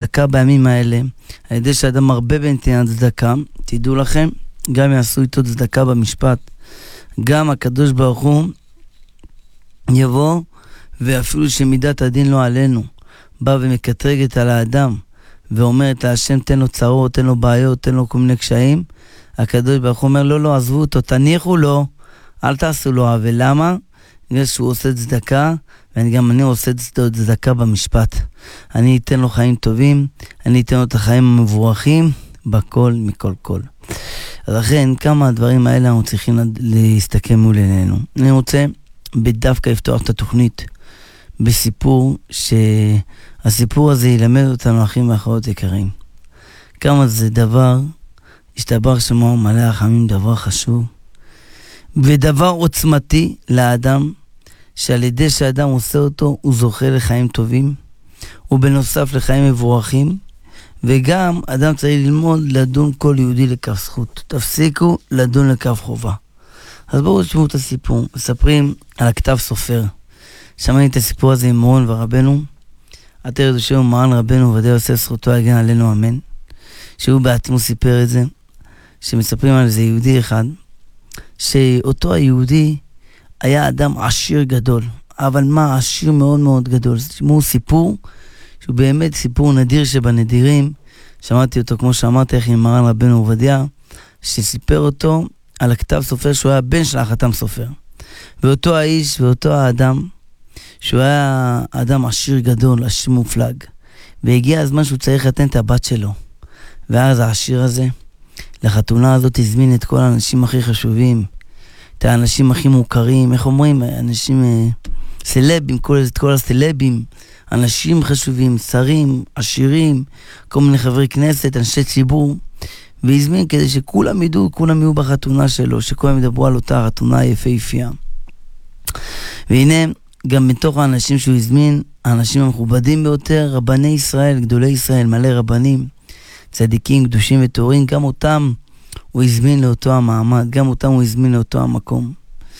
צדקה בימים האלה, על ידי שאדם מרבה בנתינת צדקה, תדעו לכם, גם יעשו איתו צדקה במשפט. גם הקדוש ברוך הוא יבוא, ואפילו שמידת הדין לא עלינו, בא ומקטרגת על האדם, ואומרת להשם תן לו צרות, תן לו בעיות, תן לו כל מיני קשיים. הקדוש ברוך הוא אומר לא, עזבו אותו, תניחו לו, אל תעשו לו עוול. למה? בגלל שהוא עושה צדקה, אני עושה צדקה במשפט. אני אתן לו חיים טובים, אני אתן לו את החיים המבורכים, בכל מכל כל. אז לכן, כמה הדברים האלה אנחנו צריכים להסתכל מול עינינו. אני רוצה בדווקא לפתוח את התוכנית בסיפור, שהסיפור הזה ילמד אותנו אחים ואחרות יקרים. כמה זה דבר, ישתבח שמו מלא רחמים, דבר חשוב, ודבר עוצמתי לאדם, שעל ידי שאדם עושה אותו, הוא זוכה לחיים טובים, ובנוסף לחיים מבורכים, וגם אדם צריך ללמוד לדון כל יהודי לכף זכות. תפסיקו לדון לכף חובה. אז בואו תשמעו את הסיפור. מספרים על הכתב סופר. שמעתי את הסיפור הזה עם מורן ורבנו. עטר ידושנו מרן רבנו עובדיה יוסף זכותו יגן עלינו אמן. שהוא בעצמו סיפר את זה. שמספרים על זה יהודי אחד. שאותו היהודי היה אדם עשיר גדול. אבל מה? עשיר מאוד מאוד גדול. תשמעו סיפור שהוא באמת סיפור נדיר שבנדירים. שמעתי אותו כמו שאמרתי איך עם מרן רבנו עובדיה, שסיפר אותו על הכתב סופר שהוא היה בן של החתם סופר. ואותו האיש ואותו האדם, שהוא היה אדם עשיר גדול, עשיר מופלג. והגיע הזמן שהוא צריך לתת את הבת שלו. ואז העשיר הזה, לחתונה הזאת הזמין את כל האנשים הכי חשובים, את האנשים הכי מוכרים, איך אומרים, אנשים סלבים, את כל הסלבים, אנשים חשובים, שרים, עשירים, כל מיני חברי כנסת, אנשי ציבור, והזמין כדי שכולם ידעו, כולם יהיו בחתונה שלו, שכולם ידברו על אותה חתונה יפהפייה. והנה, גם מתוך האנשים שהוא הזמין, האנשים המכובדים ביותר, רבני ישראל, גדולי ישראל, מלא רבנים, צדיקים, קדושים וטהורים, גם אותם הוא הזמין לאותו המעמד, גם אותם הוא הזמין לאותו המקום.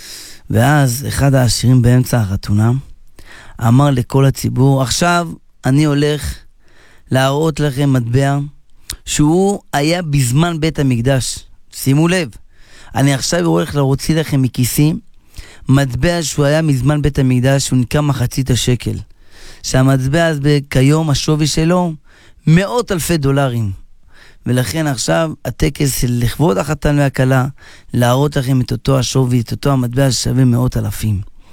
ואז אחד העשירים באמצע החתונה, אמר לכל הציבור, עכשיו אני הולך להראות לכם מטבע שהוא היה בזמן בית המקדש. שימו לב, אני עכשיו הולך להוציא לכם מכיסי מטבע שהוא היה מזמן בית המקדש, שהוא נקרא מחצית השקל. שהמטבע הזה כיום השווי שלו $100,000. ולכן עכשיו הטקס לכבוד החתן והכלה, להראות לכם את אותו השווי, את אותו המטבע ששווה $100,000.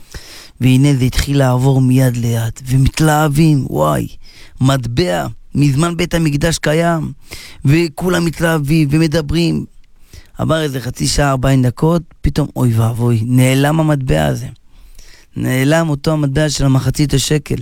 והנה זה התחיל לעבור מיד ליד, ומתלהבים, וואי, מטבע, מזמן בית המקדש קיים, וכולם מתלהבים ומדברים. עבר איזה חצי שעה 40 דקות, פתאום אוי ואבוי, נעלם המטבע הזה. נעלם אותו המטבע של המחצית השקל.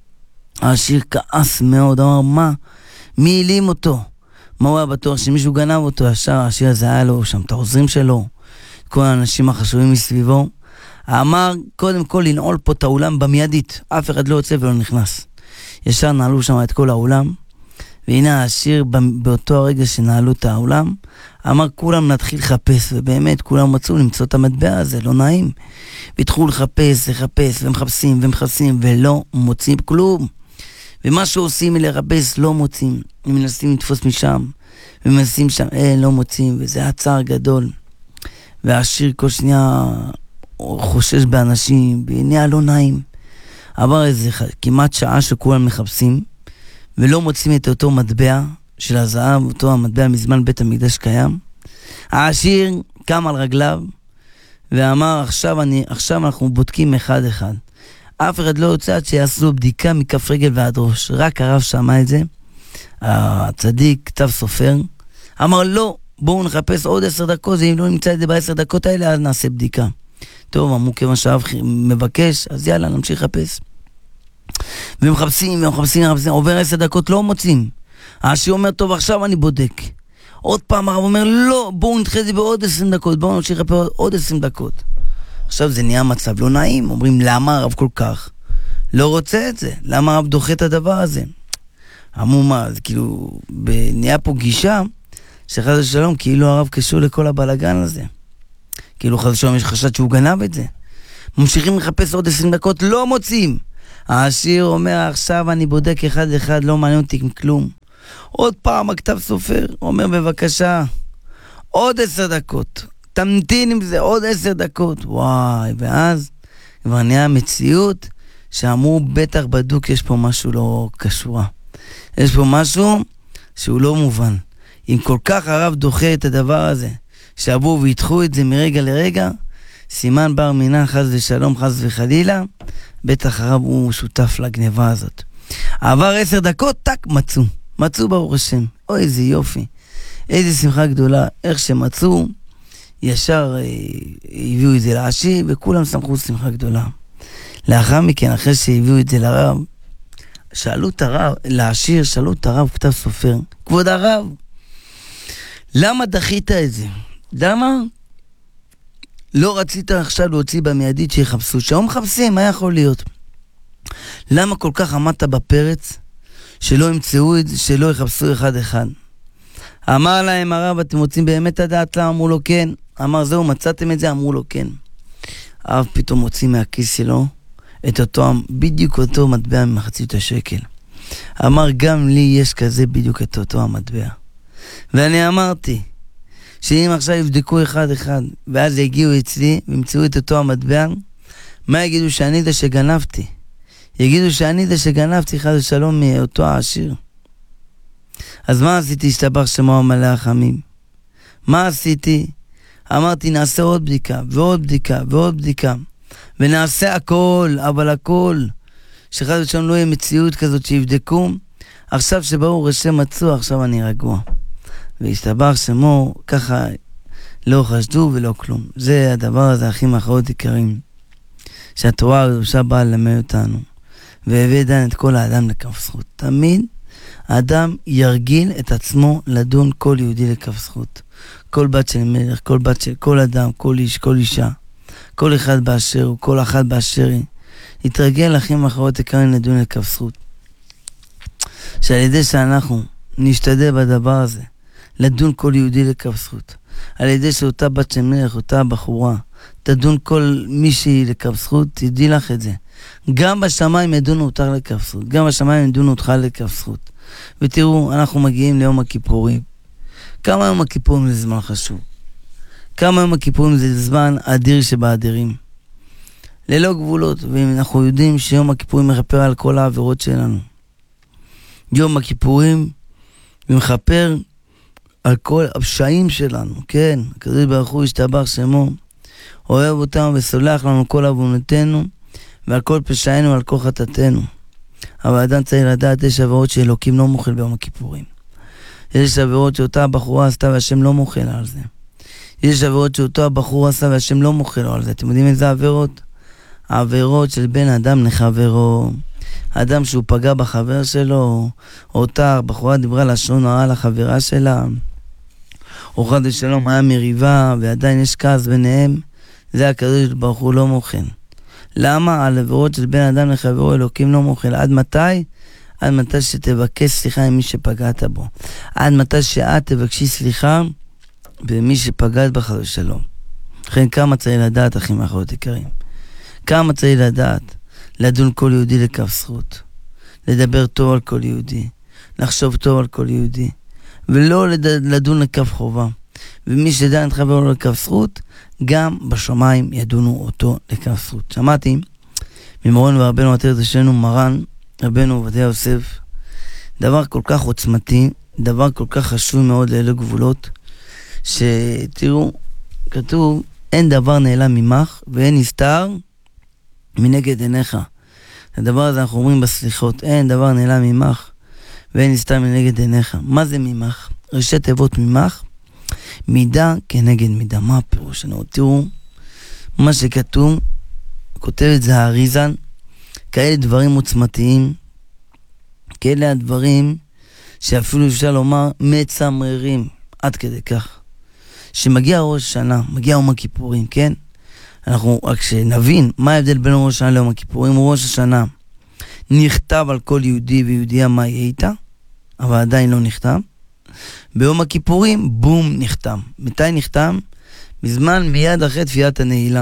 העשיר כעס מאוד, אמר מה? מי העלים אותו? מה הוא היה בטוח שמישהו גנב אותו? העשיר הזה היה לו שם את העוזרים שלו, כל האנשים החשובים מסביבו. אמר קודם כל לנעול פה את האולם במיידית, אף אחד לא יוצא ולא נכנס. ישר נעלו שם את כל האולם, והנה העשיר באותו הרגע שנעלו את האולם, אמר כולם נתחיל לחפש, ובאמת כולם מצאו למצוא את המטבע הזה, לא נעים. והתחילו לחפש, ומחפשים ולא מוצאים כלום. ומה שעושים לחפש לא מוצאים, הם מנסים לתפוס משם, ומנסים שם, לא מוצאים, וזה היה צער גדול. והעשיר כל שנייה חושש באנשים, ונהיה לא נעים. עבר איזה כמעט שעה שכולם מחפשים, ולא מוצאים את אותו מטבע של הזהב, אותו המטבע מזמן בית המקדש קיים. העשיר קם על רגליו, ואמר עכשיו אנחנו בודקים אחד אחד. אף אחד לא יוצא עד שיעשו בדיקה מכף רגל ועד ראש. רק הרב שמע את זה, הצדיק, כתב סופר, אמר לא, בואו נחפש עוד 10 דקות, ואם לא נמצא את זה ב10 דקות האלה, אז נעשה בדיקה. טוב, אמרו כיוון שהרב מבקש, אז יאללה, נמשיך לחפש. ומחפשים, עובר 10 דקות, לא מוצאים. העשיר אומר, טוב, עכשיו אני בודק. עוד פעם הרב אומר, לא, בואו נדחה את זה בעוד 20 דקות, בואו נמשיך לחפש עוד 20 דקות. עכשיו זה נהיה מצב לא נעים, אומרים, למה הרב כל כך לא רוצה את זה? למה הרב דוחה את הדבר הזה? אמרו מה, זה כאילו, נהיה פה גישה, שחד ושלום, כאילו הרב קשור לכל הבלגן הזה. כאילו חד ושלום יש חשד שהוא גנב את זה. ממשיכים לחפש עוד 20 דקות, לא מוצאים. העשיר אומר, עכשיו אני בודק אחד אחד, לא מעניין אותי כלום. עוד פעם הכתב סופר אומר בבקשה, עוד 10 דקות, תמתין עם זה עוד 10 דקות. וואי, ואז כבר נהיה מציאות שאמרו בטח בדוק יש פה משהו לא קשורה. יש פה משהו שהוא לא מובן. אם כל כך הרב דוחה את הדבר הזה, שעברו וידחו את זה מרגע לרגע, סימן בר מינן חס ושלום חס וחלילה, בטח הרב הוא שותף לגניבה הזאת. עבר 10 דקות, טק, מצאו ברוך השם. אוי, איזה יופי. איזה שמחה גדולה. איך שמצאו, ישר הביאו את זה לעשיר, וכולם שמחו שמחה גדולה. לאחר מכן, אחרי שהביאו את זה לרב, שאלו את הרב, לעשיר, שאלו את הרב כתב סופר, כבוד הרב, למה דחית את זה? למה לא רצית עכשיו להוציא במיידית שיחפשו? שהיום מחפשים, מה יכול להיות? למה כל כך עמדת בפרץ שלא ימצאו את זה, שלא יחפשו אחד אחד? אמר להם הרב, אתם רוצים באמת לדעת למה? אמרו לו כן. אמר זהו, מצאתם את זה? אמרו לו כן. הרב פתאום הוציא מהכיס שלו את אותו, בדיוק אותו מטבע ממחצית השקל. אמר גם לי יש כזה בדיוק את אותו המטבע. ואני אמרתי שאם עכשיו יבדקו אחד אחד ואז יגיעו אצלי וימצאו את אותו המטבע, מה יגידו? שאני זה שגנבתי. יגידו שאני זה שגנבתי חס ושלום מאותו העשיר. אז מה עשיתי? השתבח שמו מלא החמים. מה עשיתי? אמרתי נעשה עוד בדיקה ועוד בדיקה ועוד בדיקה ונעשה הכל, אבל הכל שחד ושלום לא יהיה מציאות כזאת שיבדקו. עכשיו שברוך השם מצאו, עכשיו אני רגוע. והשתבח שמו, ככה לא חשדו ולא כלום. זה הדבר הזה הכי מאחרות עיקרים, שהתורה הקדושה באה ללמד אותנו, והביא דן את כל האדם לכף זכות. תמיד האדם ירגיל את עצמו לדון כל יהודי לכף זכות. כל בת של מלך, כל בת של כל אדם, כל איש, כל אישה, כל אחד באשר הוא, כל אחת באשר היא, יתרגל הכי מאחרות עיקרים לדון לכף זכות. שעל ידי שאנחנו נשתדל בדבר הזה, לדון כל יהודי לכף זכות, על ידי שאותה בת של מלך, אותה בחורה, תדון כל מישהי לכף זכות, תדעי לך את זה. גם בשמיים ידונו אותך לכף זכות, גם בשמיים ידונו אותך לכף זכות. ותראו, אנחנו מגיעים ליום הכיפורים. כמה יום הכיפורים זה זמן חשוב? כמה יום הכיפורים זה זמן אדיר שבאדירים. ללא גבולות, ואנחנו יודעים שיום הכיפורים מכפר על כל העבירות שלנו. יום הכיפורים מכפר על כל הפשעים שלנו, כן, הקדוש ברוך הוא ישתבח שמו, אוהב אותנו וסולח לנו כל עוונותינו ועל כל פשענו ועל כל חטאתנו. אבל אדם צריך לדעת, יש עבירות שאלוקים לא מוחל ביום הכיפורים. יש עבירות שאותה הבחורה עשתה והשם לא מוחל על זה. יש עבירות שאותה הבחורה עשתה והשם לא מוחל על זה. אתם יודעים איזה עבירות? העבירות של בן אדם לחברו. אדם שהוא פגע בחבר שלו, אותה בחורה דיברה לשון הרע לחברה שלה, או חד ושלום היה מריבה ועדיין יש כעס ביניהם, זה הקדוש ברוך הוא לא מוחל. למה? על עבירות של בן אדם לחברו אלוקים לא מוחל. עד מתי? עד מתי שתבקש סליחה עם מי שפגעת בו. עד מתי שאת תבקשי סליחה במי שפגעת בך ושלום. לכן כמה צריך לדעת, אחים ואחיות יקרים, כמה צריך לדעת לדון כל יהודי לכף זכות, לדבר טוב על כל יהודי, לחשוב טוב על כל יהודי, ולא לדון לכף חובה. ומי שדן את חברו לכף זכות, גם בשמיים ידונו אותו לכף זכות. שמעתי ממורנו ורבנו עטרת ראשנו מרן רבנו עובדיה יוסף, דבר כל כך עוצמתי, דבר כל כך חשוב מאוד לאלה גבולות, שתראו, כתוב, אין דבר נעלם ממך ואין נסתר מנגד עיניך. הדבר הזה אנחנו אומרים בסליחות, אין דבר נעלם ממך ואין נסתר מנגד עיניך. מה זה ממך? ראשי תיבות ממך, מידה כנגד מידה. מה הפירוש? תראו, מה שכתוב, כותב את זה האריזן, כאלה דברים עוצמתיים, כאלה הדברים שאפילו אפשר לומר מצמררים, עד כדי כך. שמגיע ראש השנה, מגיע יום הכיפורים, כן? אנחנו רק שנבין מה ההבדל בין ראש השנה ליום הכיפורים. ראש השנה נכתב על כל יהודי ויהודייה מה יהיה איתה, אבל עדיין לא נכתב. ביום הכיפורים, בום, נחתם. מתי נחתם? בזמן מיד אחרי תפילת הנעילה.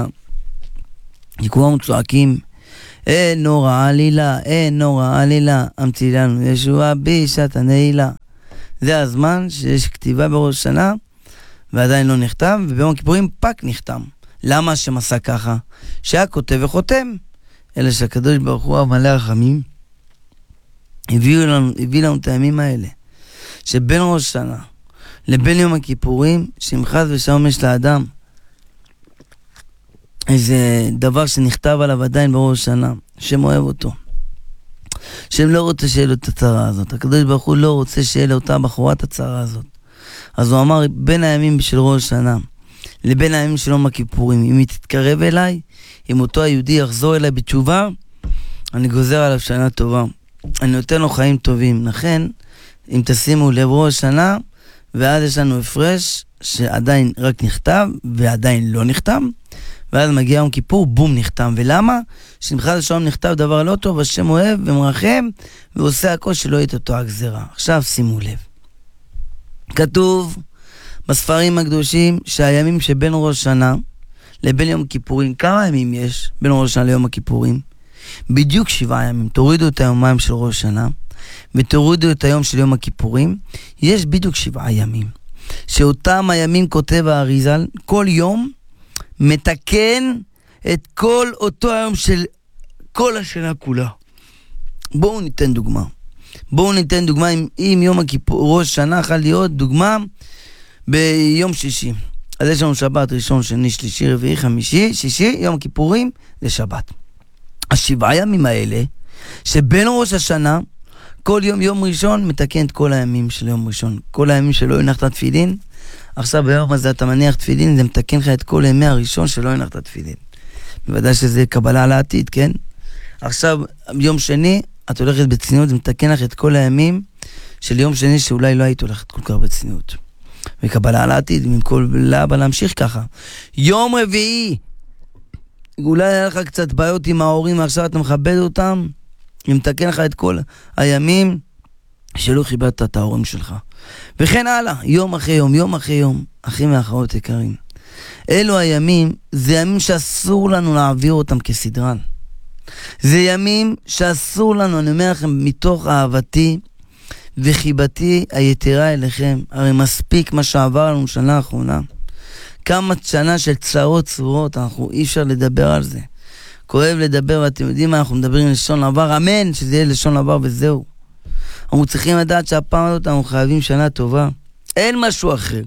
כולם צועקים, אין נורא עלילה, אין נורא עלילה, המציא לנו ישוע בשעת הנעילה. זה הזמן שיש כתיבה בראש השנה, ועדיין לא נחתם, וביום הכיפורים פק נחתם. למה השם עשה ככה? שהיה כותב וחותם. אלא שהקדוש ברוך הוא המלא רחמים, הביא לנו את הימים האלה, שבין ראש השנה לבין יום הכיפורים, שאם חס ושלום יש לאדם איזה דבר שנכתב עליו עדיין בראש השנה, השם אוהב אותו, השם לא רוצה שיהיה לו את הצרה הזאת, הקדוש ברוך הוא לא רוצה שיהיה לו אותה בחורה את הצרה הזאת. אז הוא אמר, בין הימים של ראש השנה לבין הימים של יום הכיפורים, אם היא תתקרב אליי, אם אותו היהודי יחזור אליי בתשובה, אני גוזר עליו שנה טובה, אני נותן לו חיים טובים. לכן, אם תשימו לב, ראש השנה, ואז יש לנו הפרש שעדיין רק נכתב ועדיין לא נכתב, ואז מגיע יום כיפור, בום, נחתם. ולמה? שמחת השלום נכתב דבר לא טוב, השם אוהב ומרחם, ועושה הכל שלא יהיה אותו הגזרה. עכשיו שימו לב. כתוב בספרים הקדושים שהימים שבין ראש השנה לבין יום הכיפורים, כמה ימים יש בין ראש השנה ליום הכיפורים? בדיוק 7 ימים. תורידו את היומיים של ראש השנה, ותורידו את היום של יום הכיפורים, יש בדיוק 7 ימים. שאותם הימים כותב האריזל, כל יום מתקן את כל אותו היום של כל השנה כולה. בואו ניתן דוגמה. אם יום הכיפור, ראש השנה יכול להיות דוגמה ביום שישי. אז יש לנו שבת, ראשון, שני, שלישי, רביעי, חמישי, שישי, יום הכיפורים, זה שבת. 7 ימים האלה, שבין ראש השנה, כל יום ראשון מתקן את כל הימים של יום ראשון. כל הימים שלא הנחת תפילין, עכשיו ביום הזה אתה מניח תפילין, זה מתקן לך את כל ימי הראשון שלא הנחת תפילין. בוודאי שזה קבלה על העתיד, כן? עכשיו, יום שני, את הולכת בצניעות, זה מתקן לך את כל הימים של יום שני שאולי לא היית הולכת כל כך בצניעות. וקבלה על העתיד, במקום לאבא להמשיך ככה. יום רביעי, אולי היה לך קצת בעיות עם ההורים, ועכשיו אתה מכבד אותם, ומתקן לך את כל הימים שלא חיבדת את ההורים שלך. וכן הלאה, יום אחרי יום, יום אחרי יום, אחים ואחרות יקרים. אלו הימים, זה ימים שאסור לנו להעביר אותם כסדרן. זה ימים שאסור לנו, אני אומר לכם, מתוך אהבתי וחיבתי היתרה אליכם. הרי מספיק מה שעבר לנו שנה האחרונה. כמה שנה של צרות צרורות, אי אפשר לדבר על זה. כואב לדבר, ואתם יודעים מה, אנחנו מדברים לשון עבר, אמן, שזה יהיה לשון עבר וזהו. אנחנו צריכים לדעת שהפעם הזאת אנחנו חייבים שנה טובה. אין משהו אחר.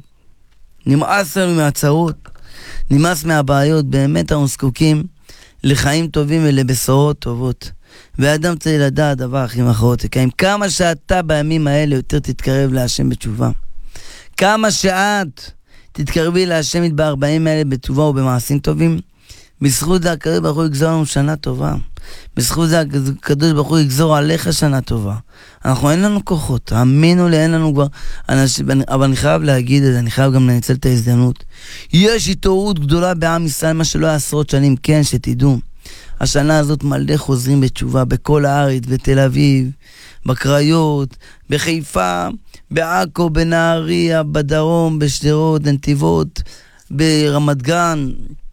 נמאס לנו מהצרות, נמאס מהבעיות, באמת אנחנו זקוקים לחיים טובים ולבשורות טובות. ואדם צריך לדעת דבר הכי מאחרות, כמה שאתה בימים האלה יותר תתקרב להשם בתשובה. כמה שאת תתקרבי להשם ב40 האלה בתשובה ובמעשים טובים, בזכות זה הקדוש ברוך הוא יגזור לנו שנה טובה. בזכות זה הקדוש ברוך הוא יגזור עליך שנה טובה. אנחנו אין לנו כוחות, תאמינו לי, אין לנו כבר אנשים, אבל אני חייב להגיד את זה, אני חייב גם לנצל את ההזדמנות. יש התעוררות גדולה בעם ישראל, מה שלא היה עשרות שנים, כן, שתדעו. השנה הזאת מלא חוזרים בתשובה, בכל הארץ, בתל אביב, בקריות, בחיפה, בעכו, בנהריה, בדרום, בשדרות, בנתיבות, ברמת גן,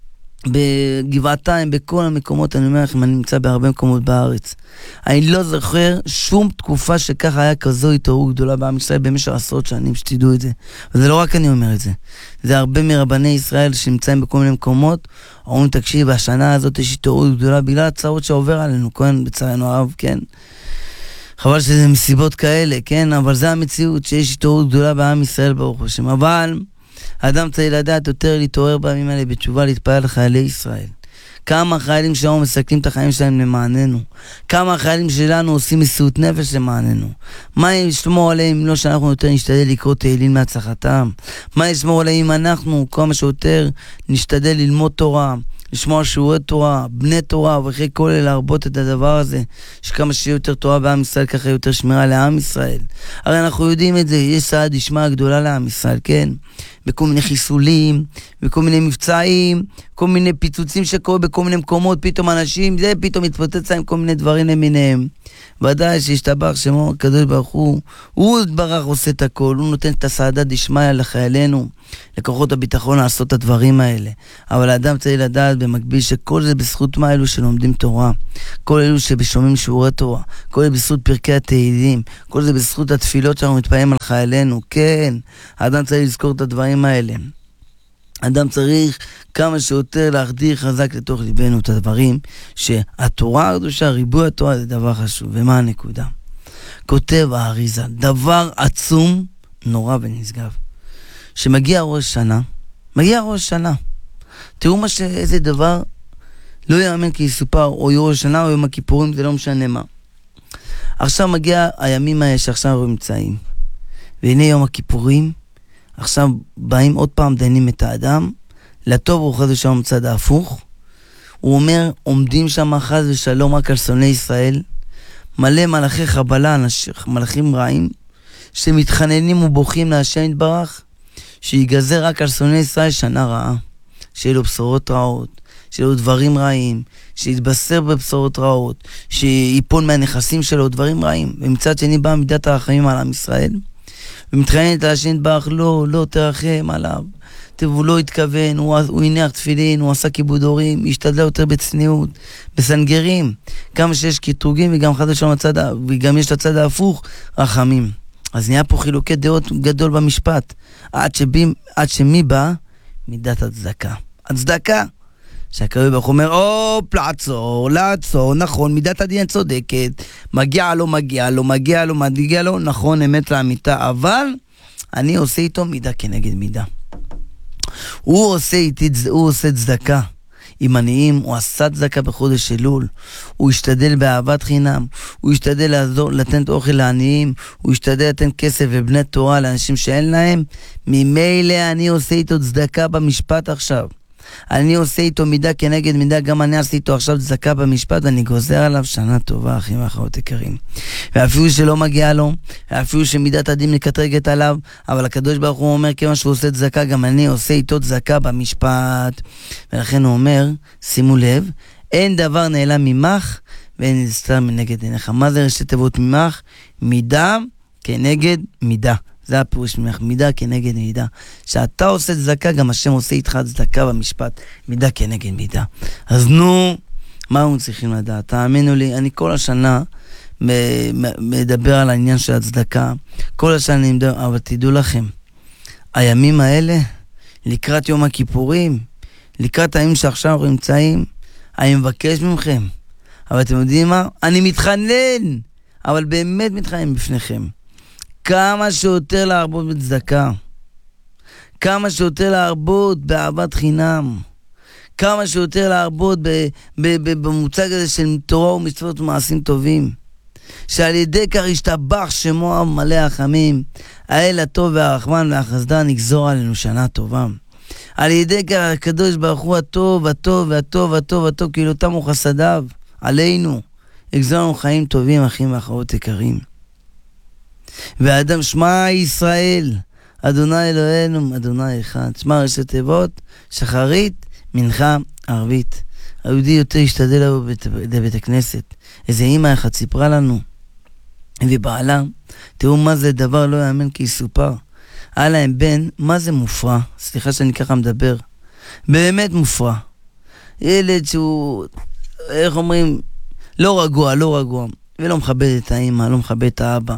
בגבעתיים, בכל המקומות. אני אומר לכם, אני נמצא בהרבה מקומות בארץ. אני לא זוכר שום תקופה שככה היה כזו התעוררות גדולה בעם ישראל במשך עשרות שנים, שתדעו את זה. וזה לא רק אני אומר את זה. זה הרבה מרבני ישראל שנמצאים בכל מיני מקומות, אומרים, תקשיב, השנה הזאת יש התעוררות גדולה בגלל הצרות שעובר עלינו, כן, בצערנו הרב, כן. חבל שזה מסיבות כאלה, כן, אבל זה המציאות שיש התעוררות גדולה בעם ישראל ברוך השם. אבל האדם צריך לדעת יותר להתעורר בימים האלה בתשובה, להתפלל לחיילי ישראל. כמה חיילים שלנו מסכנים את החיים שלהם למעננו. כמה חיילים שלנו עושים מסירות נפש למעננו. מה ישמור עליהם אם לא שאנחנו יותר נשתדל לקרוא תהילים מהצלחתם? מה ישמור עליהם אם אנחנו כמה שיותר נשתדל ללמוד תורה, לשמוע שיעורי תורה, בני תורה, ואחרי כל אלה להרבות את הדבר הזה, שכמה שיהיה יותר תורה בעם ישראל, ככה יותר שמירה לעם ישראל. הרי אנחנו יודעים את זה, יש סעד ישמע גדולה לעם ישראל, כן? בכל מיני חיסולים, בכל מיני מבצעים, כל מיני פיצוצים שקורה בכל מיני מקומות, פתאום אנשים, זה פתאום מתפוצץ להם כל מיני דברים למיניהם. ודאי שהשתבח שמו הקדוש ברוך הוא יתברך עושה את הכל, הוא נותן את הסעדה דשמיא לחיילינו, לכוחות הביטחון לעשות את הדברים האלה. אבל האדם צריך לדעת במקביל שכל זה בזכות מה אלו שלומדים תורה, כל אלו שבשומעים שיעורי תורה, כל זה בזכות פרקי התהילים, כל זה בזכות התפילות שאנחנו מתפעלים על חיילינו. כן, האדם צריך לזכור את הדברים האלה. אדם צריך כמה שיותר להחדיר חזק לתוך ליבנו את הדברים שהתורה הקדושה, ריבוי התורה זה דבר חשוב. ומה הנקודה? כותב האריזה, דבר עצום נורא ונשגב, שמגיע ראש שנה, תראו איזה דבר לא יאמן כי יסופר, או ראש שנה או יום הכיפורים, זה לא משנה מה. עכשיו מגיע הימים האלה שעכשיו נמצאים, והנה יום הכיפורים, עכשיו באים עוד פעם דיינים את האדם, לטוב הוא חז ושלום מצד ההפוך. הוא אומר, עומדים שם חז ושלום רק על שונאי ישראל, מלא מלאכי חבלה, מלאכים רעים, שמתחננים ובוכים להשם יתברך, שיגזר רק על שונאי ישראל שנה רעה, שיהיה לו בשורות רעות, שיהיה לו דברים רעים, שיתבשר בבשורות רעות, שיפון מהנכסים שלו דברים רעים. ומצד שני באה מידת הרחמים על עם ישראל, ומתחננת על השם יתברך, לא תרחם עליו. הוא לא התכוון, הוא הניח תפילין, הוא עשה כיבוד הורים, השתדלה יותר בצניעות, בסנגרים, כמה שיש קטרוגים וגם חד ושלום וגם יש לצד ההפוך, רחמים. אז נהיה פה חילוקי דעות גדול במשפט, עד שמי בא? מידת הצדקה. הצדקה, שהקרוב ברוך אומר, לעצור, נכון, מידת הדין צודקת, מגיע לו, נכון, אמת לאמיתה, אבל אני עושה איתו מידה כנגד מידה. הוא עושה צדקה עם עניים, הוא עשה צדקה בחודש אלול, הוא השתדל באהבת חינם, הוא השתדל לעזור, לתת אוכל לעניים, הוא השתדל לתת כסף ובני תורה לאנשים שאין להם. ממילא אני עושה איתו צדקה במשפט עכשיו, אני עושה איתו מידה כנגד מידה, גם אני עשיתי איתו עכשיו צדקה במשפט, ואני גוזר עליו שנה טובה, אחים ואחיות יקרים. ואפילו שלא מגיע לו, ואפילו שמידת הדין מקטרגת עליו, אבל הקדוש ברוך הוא אומר, כמה שהוא עושה צדקה, גם אני עושה איתו צדקה במשפט. ולכן הוא אומר, שימו לב, אין דבר נעלם ממך, ואין נסתר מנגד עיניך. מה זה ראשי תיבות ממך? מידה כנגד מידה. זה הפירוש ממך, מידה כנגד מידה. שאתה עושה צדקה, גם השם עושה איתך צדקה במשפט, מידה כנגד מידה. אז מה אנחנו צריכים לדעת? תאמינו לי, אני כל השנה מדבר על העניין של הצדקה, כל השנה אני מדבר, אבל תדעו לכם, הימים האלה, לקראת יום הכיפורים, לקראת הימים שעכשיו נמצאים, אני מבקש מכם, אבל אתם יודעים מה? אני מתחנן, אבל באמת מתחנן בפניכם. כמה שיותר להרבות בצדקה, כמה שיותר להרבות באהבת חינם, כמה שיותר להרבות במוצג הזה של תורה ומצוות ומעשים טובים, שעל ידי כך ישתבח שמו מלא החמים, האל הטוב והרחמן והחסדן נגזור עלינו שנה טובה. על ידי כך הקדוש ברוך הוא הטוב, כאילו תמו חסדיו עלינו, יגזור לנו חיים טובים, אחים ואחרות יקרים. והאדם שמע ישראל, אדוני אלוהינו, אדוני אחד. שמע ראשי תיבות, שחרית, מנחה, ערבית. היהודי יותר השתדל לבוא לבית הכנסת. איזה אמא אחת סיפרה לנו, ובעלה, תראו מה זה דבר לא יאמן כי יסופר. היה להם בן, מה זה מופרע? סליחה שאני ככה מדבר. באמת מופרע. ילד שהוא, איך אומרים, לא רגוע, ולא מכבד את האמא, לא מכבד את האבא.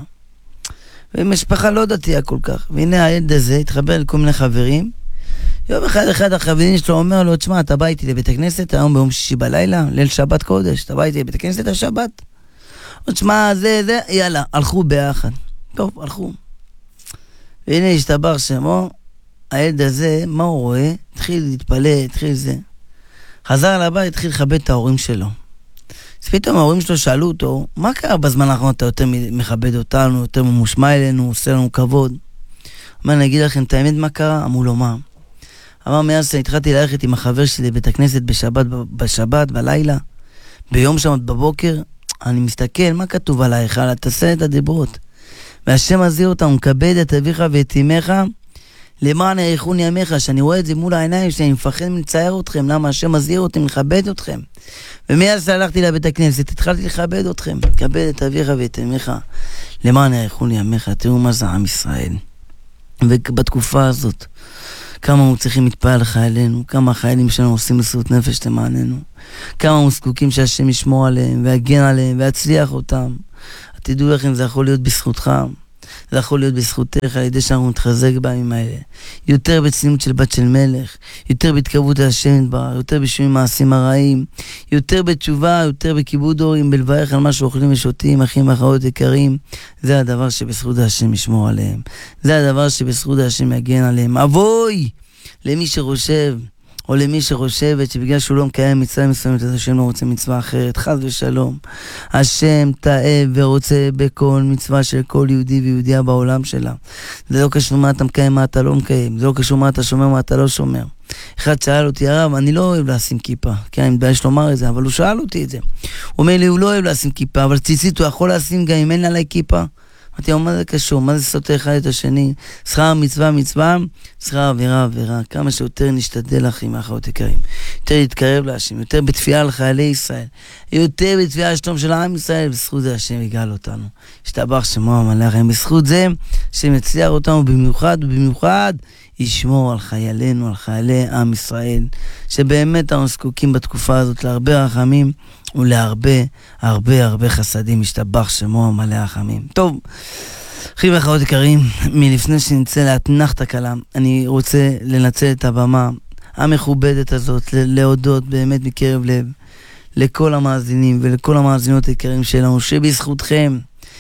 ומשפחה לא דתייה כל כך. והנה הילד הזה התחבר לכל מיני חברים. יום אחד החברים שלו אומר לו, תשמע, אתה בא איתי לבית הכנסת היום ביום שישי בלילה, ליל שבת קודש, אתה בא איתי לבית הכנסת השבת? תשמע, יאללה, הלכו ביחד. טוב, הלכו. והנה השתבח שמו, הילד הזה, מה הוא רואה? התחיל להתפלא, התחיל זה. חזר לבית, התחיל לכבד את ההורים שלו. אז פתאום ההורים שלו שאלו אותו, מה קרה בזמן האחרון אתה יותר מכבד אותנו, יותר ממושמע אלינו, עושה לנו כבוד? אמר, אני אגיד לכם את האמת מה קרה? אמרו לו, מה? אמר, מאז שהתחלתי ללכת עם החבר שלי לבית הכנסת בשבת, בלילה, ביום שבת בבוקר, אני מסתכל, מה כתוב עלייך? על תעשה את הדיברות. והשם מזהיר אותם, כבד את אביך ואת אמך, למען יאריכון ימיך, שאני רואה את זה מול העיניים שלי, אני מפחד מלצייר אתכם, למה השם מזהיר אותי, לכבד אתכם. ומאז הלכתי לבית הכנסת, התחלתי לכבד אתכם, כבד את אביך ואת אמך, למען יאריכון ימיך. תראו מה זה עם ישראל. ובתקופה הזאת, כמה אנחנו צריכים להתפעל לחיילינו, כמה החיילים שלנו עושים מסירות נפש למעננו, כמה אנחנו זקוקים שהשם ישמור עליהם, ויגן עליהם, ויצליח אותם. תדעו לכם, זה יכול להיות בזכותך, זה יכול להיות בזכותך, על ידי שאנחנו נתחזק בימים האלה. יותר בצניעות של בת של מלך, יותר בהתקרבות להשם יתברך, יותר בשינוי מעשים הרעים, יותר בתשובה, יותר בכיבוד הורים, בלברך על מה שאוכלים ושותים, אחים ואחיות יקרים. זה הדבר שבזכות השם ישמור עליהם. זה הדבר שבזכות השם יגן עליהם. אבוי למי שחושב, או למי שחושבת שבגלל שהוא לא מקיים מצווה מסוימת, אז השם לא רוצה מצווה אחרת. חס ושלום. השם תאב ורוצה בכל מצווה של כל יהודי ויהודיה בעולם שלה. זה לא קשור מה אתה מקיים, מה אתה לא מקיים. זה לא קשור מה אתה שומר, מה אתה לא שומר. אחד שאל אותי, הרב, אני לא אוהב לשים כיפה. כן, אני מתבייש לומר את זה, אבל הוא שאל אותי את זה. הוא אומר לי, הוא לא אוהב לשים כיפה, אבל ציצית הוא יכול לשים גם אם אין עליי כיפה. אמרתי, מה זה קשור? מה זה סותר אחד את השני? שכר מצווה מצווה, שכר עבירה עבירה. כמה שיותר נשתדל אחים ואחיות יקרים, יותר להתקרב להשם, יותר בתפיעה על חיילי ישראל, יותר בתפיעה על שלום של העם ישראל, בזכות זה השם יגאל אותנו. ישתבח שמו המלך, בזכות זה השם יצליח אותנו במיוחד ובמיוחד ישמור על חיילינו, על חיילי עם ישראל, שבאמת אנחנו זקוקים בתקופה הזאת להרבה רחמים ולהרבה הרבה הרבה חסדים. ישתבח שמו המלא רחמים. טוב, אחים ואחיות יקרים, מלפני שנצא להתנח את הכלה, אני רוצה לנצל את הבמה המכובדת הזאת, להודות באמת מקרב לב לכל המאזינים ולכל המאזינות היקרים שלנו, שבזכותכם,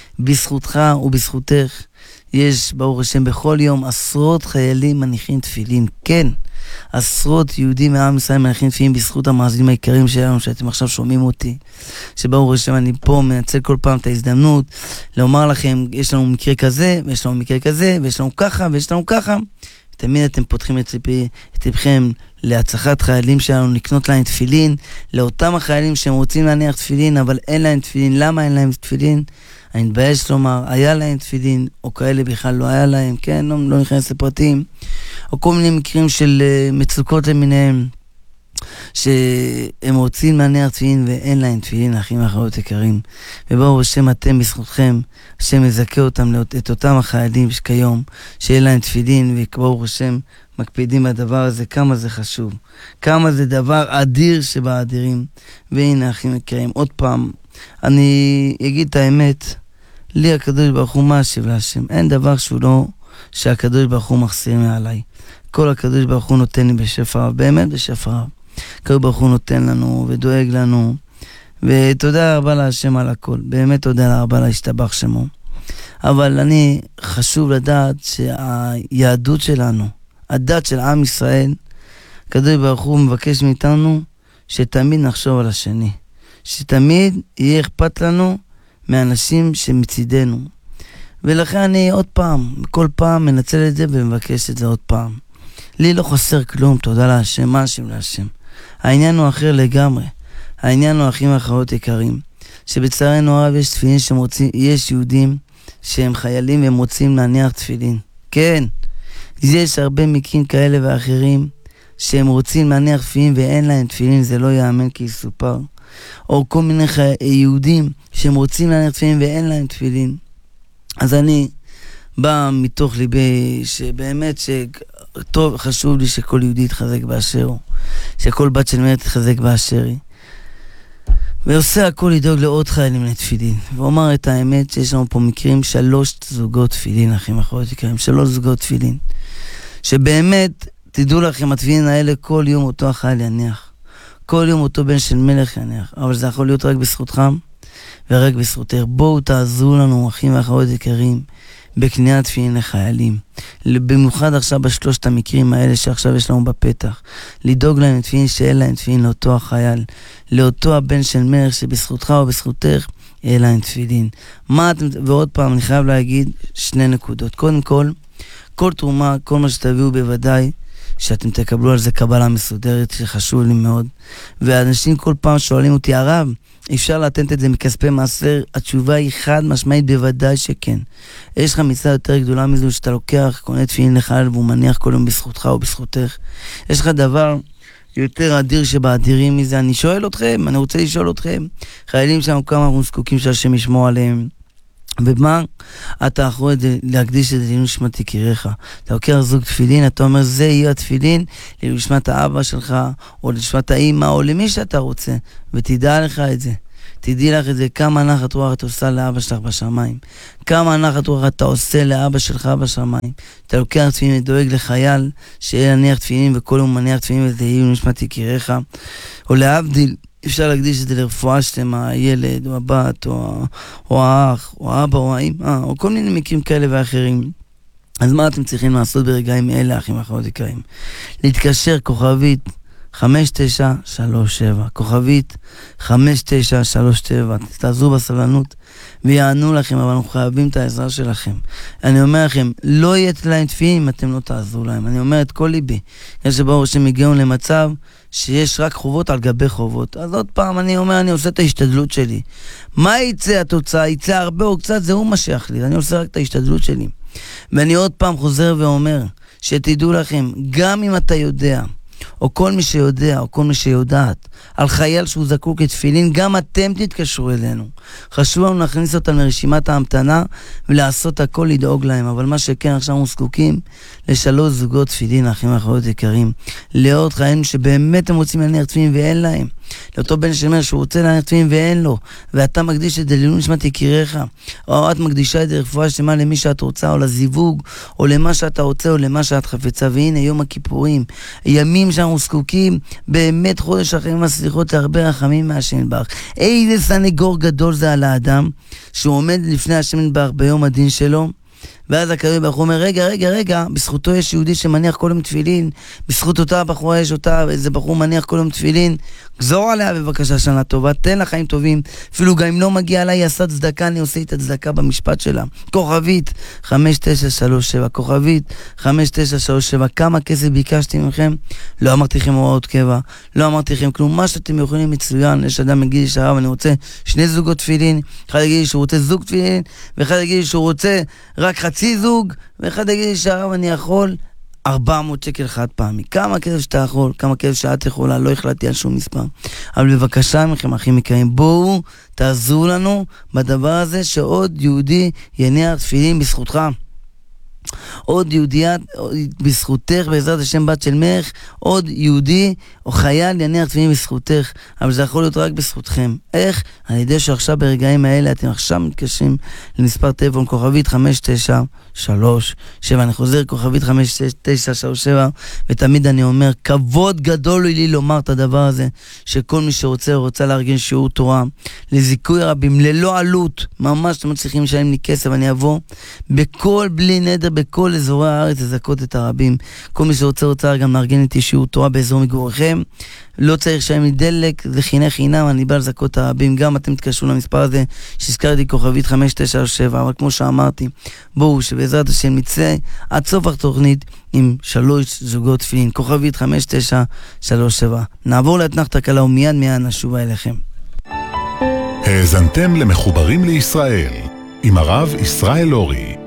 בזכותך ובזכותך, יש ברוך השם בכל יום עשרות חיילים מניחים תפילין. כן, עשרות יהודים מעם ישראל מניחים תפילין בזכות המאזינים היקרים שלנו שאתם עכשיו שומעים אותי, שברוך השם אני פה מנצל כל פעם את ההזדמנות לומר לכם, יש לנו מקרה כזה ויש לנו מקרה כזה ויש לנו ככה ויש לנו ככה. תמיד אתם פותחים את ליבכם להצלחת חיילים שלנו, לקנות להם תפילין, לאותם החיילים שהם רוצים להניח תפילין אבל אין להם תפילין. למה אין להם תפילין? אני מתבייש לומר, היה להם תפילין, או כאלה בכלל לא היה להם, כן, לא נכנס לפרטים, או כל מיני מקרים של מצוקות למיניהם, שהם רוצים להניח תפילין ואין להם תפילין, אחים ואחיות יקרים. וברוך השם אתם בזכותכם, השם יזכה אותם, את אותם החיילים שכיום, שיהיה להם תפילין, וברוך השם מקפידים בדבר הזה, כמה זה חשוב, כמה זה דבר אדיר שבאדירים. והנה אחים יקרים, עוד פעם, אני אגיד את האמת, לי הקדוש ברוך הוא משיב להשם, אין דבר שהוא לא, שהקדוש ברוך הוא מחסיר מעליי. כל הקדוש ברוך הוא נותן לי בשפע, באמת בשפע. הקדוש ברוך הוא נותן לנו ודואג לנו, ותודה רבה להשם על הכל, באמת תודה רבה להשתבח שמו. אבל אני חשוב לדעת שהיהדות שלנו, הדת של עם ישראל, הקדוש ברוך הוא מבקש מאיתנו שתמיד נחשוב על השני, שתמיד יהיה אכפת לנו מאנשים שמצידנו. ולכן אני עוד פעם, כל פעם מנצל את זה ומבקש את זה עוד פעם. לי לא חסר כלום, תודה להשם, מה השם להשם. העניין הוא אחר לגמרי. העניין הוא אחים ואחיות יקרים, שבצערנו הרב יש תפילין יש יהודים שהם חיילים והם רוצים להניח תפילין. כן, יש הרבה מקרים כאלה ואחרים שהם רוצים להניח תפילין ואין להם תפילין, זה לא יאמן כי יסופר. או כל מיני יהודים שהם רוצים להניח תפילין ואין להם תפילין. אז אני בא מתוך ליבי שבאמת טוב, חשוב לי שכל יהודי יתחזק באשר הוא, שכל בת של מלך תתחזק באשר היא, ועושה הכל לדאוג לעוד חיילים לתפילין. ואומר את האמת שיש לנו פה מקרים 3 זוגות תפילין, אחים ואחיות יקרים, 3 זוגות תפילין, שבאמת תדעו לכם, התפילין האלה כל יום אותו החייל יניח, כל יום אותו בן של מלך יניח, אבל זה יכול להיות רק בזכותך ורק בזכותך. בואו תעזרו לנו אחים ואחיות יקרים בקניית תפילין לחיילים, במיוחד עכשיו בשלושת המקרים האלה שעכשיו יש לנו בפתח, לדאוג להם תפילין שאין להם תפילין לאותו החייל, לאותו הבן של מלך שבזכותך ובזכותך יהיה להם תפילין. ועוד פעם אני חייב להגיד 2 נקודות. קודם כל תרומה, כל מה שתביאו בוודאי שאתם תקבלו על זה קבלה מסודרת, שחשוב לי מאוד. ואנשים כל פעם שואלים אותי, הרב, אפשר לתת את זה מכספי מעשר? התשובה היא חד משמעית, בוודאי שכן. יש לך מצווה יותר גדולה מזו שאתה לוקח, קונה תפילין לחייל והוא מניח כל יום בזכותך או בזכותך? יש לך דבר יותר אדיר שבאדירים מזה? אני שואל אתכם, אני רוצה לשאול אתכם, חיילים שלנו כמה אנחנו זקוקים שהשם ישמור עליהם, ומה אתה יכול להקדיש את זה לנשמת יקיריך? אתה לוקח זוג תפילין, אתה אומר זה יהיה התפילין לנשמת האבא שלך או לנשמת האמא או למי שאתה רוצה, ותדע לך את זה. תדעי לך את זה, כמה נחת רוח אתה עושה לאבא שלך בשמיים, כמה נחת רוח אתה עושה לאבא שלך בשמיים. אתה לוקח תפילין ודואג לחייל שיהיה להניח תפילין, וכל יום מניח תפילין וזה יהיה לנשמת יקיריך. או להבדיל, אפשר להקדיש את זה לרפואה שלמה, הילד או הבת או האח או האבא או האמא או כל מיני מקרים כאלה ואחרים. אז מה אתם צריכים לעשות ברגעים אלה, אחים ואחיות יקרים? להתקשר כוכבית 5937, כוכבית 5937, תעזרו בסבלנות ויענו לכם, אבל אנחנו חייבים את העזרה שלכם. אני אומר לכם, לא יהיה להם תפילין אם אתם לא תעזרו להם. אני אומר את כל ליבי, יש שברור שהם הגיעו למצב שיש רק חובות על גבי חובות. אז עוד פעם אני אומר, אני עושה את ההשתדלות שלי. מה יצא התוצאה? יצא הרבה או קצת, זה הוא משייך לי. אני עושה רק את ההשתדלות שלי. ואני עוד פעם חוזר ואומר, שתדעו לכם, גם אם אתה יודע, או כל מי שיודע, או כל מי שיודעת, על חייל שהוא זקוק לתפילין, גם אתם תתקשרו אלינו. חשוב לנו להכניס אותם לרשימת ההמתנה, ולעשות הכל לדאוג להם. אבל מה שכן, עכשיו אנחנו זקוקים לשלוש זוגות תפילין, אחים ואחיות יקרים. לעוד חיילים שבאמת הם רוצים להניח תפילין ואין להם. לאותו בן שאומר שהוא רוצה להניח תפילין ואין לו, ואתה מקדיש את זה לעילוי נשמת יקיריך, או את מקדישה את זה רפואה שלמה למי שאת רוצה, או לזיווג, או למה שאתה רוצה, או למה שאת חפצה. והנה יום הכיפורים, ימים שאנחנו זקוקים, באמת חודש אחרי הסליחות להרבה רחמים מהשם יתברך. איזה סנגור גדול זה על האדם שהוא עומד לפני השם יתברך ביום הדין שלו, ואז הקדוש ברוך הוא אומר, רגע, בזכותו יש יהודי שמניח כל יום תפילין, בזכות אותה בחורה יש אותה, איזה בחור מניח כל יום תפילין, גזור עליה בבקשה שנה טובה, תן לה חיים טובים, אפילו גם אם לא מגיע עליי, עשה צדקה, אני עושה את הצדקה במשפט שלה. כוכבית 5937, כוכבית 5937, כמה כסף ביקשתי מכם? לא אמרתי לכם הוראות קבע, לא אמרתי לכם כלום, מה שאתם יכולים מצוין. יש אדם מגיד לי שהרב, אני רוצה שני זוגות תפילין, אחד יגיד לי שהוא רוצה זוג תפילין, ואחד יגיד לי שהוא רוצה רק חצי זוג, ואחד יגיד לי שהרב אני יכול 400 שקל חד פעמי. כמה כסף שאתה יכול, כמה כסף שאת יכולה, לא החלטתי על שום מספר. אבל בבקשה מכם, אחים יקרים, בואו תעזרו לנו בדבר הזה, שעוד יהודי יניח תפילין בזכותך. עוד יהודייה בזכותך, בעזרת השם בת של מלך, עוד יהודי או חייל יניח תפילין בזכותך. אבל זה יכול להיות רק בזכותכם. איך? על ידי שעכשיו ברגעים האלה אתם עכשיו מתקשרים למספר טלפון כוכבית 5937. אני חוזר, כוכבית 5937, ותמיד אני אומר, כבוד גדול לי לומר את הדבר הזה, שכל מי שרוצה או רוצה לארגן שיעור תורה לזיכוי רבים ללא עלות, ממש אתם מצליחים לשלם לי כסף, אני אבוא בכל בלי נדר, בכל אזורי הארץ לזכות את הרבים. כל מי שרוצה גם לארגן איתי שיעור תורה באזור מגוריכם, לא צריך שהם מדלק, זה חינם, אני בא לזכות הרבים. גם אתם תקשרו למספר הזה שהזכרתי, כוכבית 5937. אבל כמו שאמרתי, בואו שבעזרת השם נצא עד סוף התוכנית עם 3 זוגות תפילין, כוכבית 5937. נעבור לאתנחתא קלה ומיד נשובה אליכם. האזנתם למחוברים לישראל עם הרב ישראל אורי.